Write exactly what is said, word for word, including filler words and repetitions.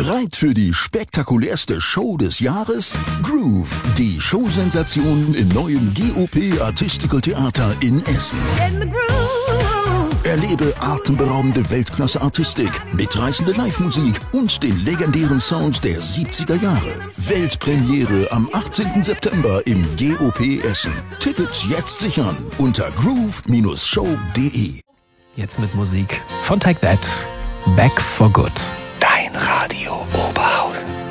Bereit für die spektakulärste Show des Jahres? Groove, die Showsensation im neuen G O P Artistical Theater in Essen. In the groove. Erlebe atemberaubende Weltklasse-Artistik, mitreißende Live-Musik und den legendären Sound der siebziger Jahre. Weltpremiere am achtzehnten September im G O P Essen. Tickets jetzt sichern unter groove Bindestrich show punkt de. Jetzt mit Musik von Take That, Back for Good. Dein Radio Oberhausen.